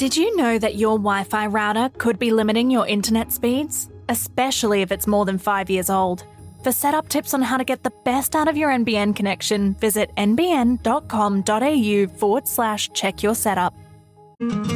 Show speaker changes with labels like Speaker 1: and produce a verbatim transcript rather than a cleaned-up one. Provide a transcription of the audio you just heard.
Speaker 1: Did you know that your Wi-Fi router could be limiting your internet speeds? Especially if it's more than five years old. For setup tips on how to get the best out of your N B N connection, visit nbn.com.au forward slash check your setup.